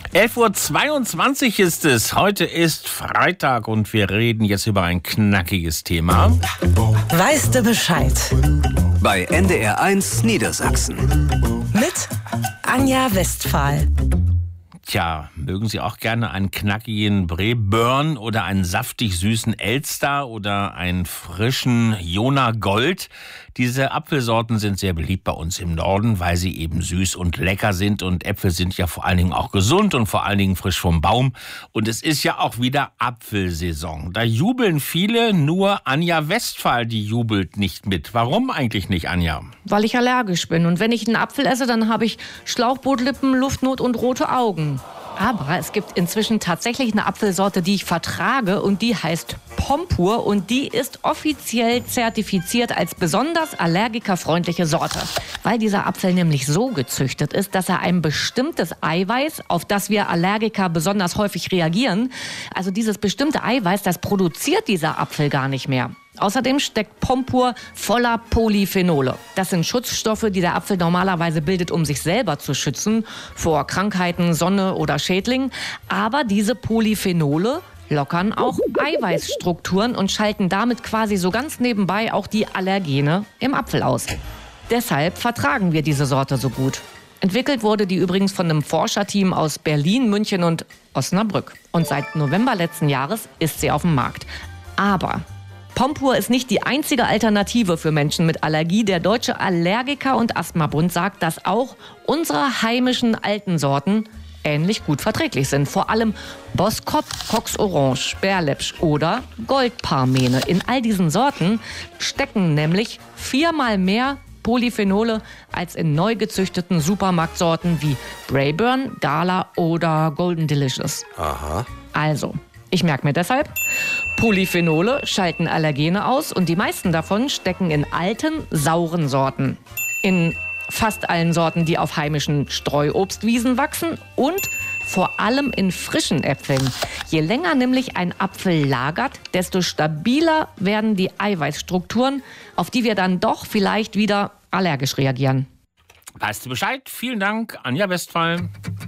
11:22 Uhr ist es. Heute ist Freitag und wir reden jetzt über ein knackiges Thema. Weißt du Bescheid? Bei NDR1 Niedersachsen. Mit Anja Westphal. Tja, mögen Sie auch gerne einen knackigen Breburn oder einen saftig süßen Elster oder einen frischen Jona Gold? Diese Apfelsorten sind sehr beliebt bei uns im Norden, weil sie eben süß und lecker sind. Und Äpfel sind ja vor allen Dingen auch gesund und vor allen Dingen frisch vom Baum. Und es ist ja auch wieder Apfelsaison. Da jubeln viele, nur Anja Westphal, die jubelt nicht mit. Warum eigentlich nicht, Anja? Weil ich allergisch bin. Und wenn ich einen Apfel esse, dann habe ich Schlauchbootlippen, Luftnot und rote Augen. Aber es gibt inzwischen tatsächlich eine Apfelsorte, die ich vertrage und die heißt Pompur und die ist offiziell zertifiziert als besonders allergikerfreundliche Sorte. Weil dieser Apfel nämlich so gezüchtet ist, dass er ein bestimmtes Eiweiß, auf das wir Allergiker besonders häufig reagieren, also dieses bestimmte Eiweiß, das produziert dieser Apfel gar nicht mehr. Außerdem steckt Pompur voller Polyphenole. Das sind Schutzstoffe, die der Apfel normalerweise bildet, um sich selber zu schützen vor Krankheiten, Sonne oder Schädlingen. Aber diese Polyphenole lockern auch Eiweißstrukturen und schalten damit quasi so ganz nebenbei auch die Allergene im Apfel aus. Deshalb vertragen wir diese Sorte so gut. Entwickelt wurde die übrigens von einem Forscherteam aus Berlin, München und Osnabrück. Und seit November letzten Jahres ist sie auf dem Markt. Aber Pompur ist nicht die einzige Alternative für Menschen mit Allergie. Der Deutsche Allergiker- und Asthmabund sagt, dass auch unsere heimischen alten Sorten ähnlich gut verträglich sind. Vor allem Boskop, Cox Orange, Berlepsch oder Goldparmene. In all diesen Sorten stecken nämlich 4-mal mehr Polyphenole als in neu gezüchteten Supermarktsorten wie Braeburn, Gala oder Golden Delicious. Aha. Also, ich merke mir deshalb, Polyphenole schalten Allergene aus und die meisten davon stecken in alten, sauren Sorten. In fast allen Sorten, die auf heimischen Streuobstwiesen wachsen und vor allem in frischen Äpfeln. Je länger nämlich ein Apfel lagert, desto stabiler werden die Eiweißstrukturen, auf die wir dann doch vielleicht wieder allergisch reagieren. Weißt du Bescheid? Vielen Dank, Anja Westphal.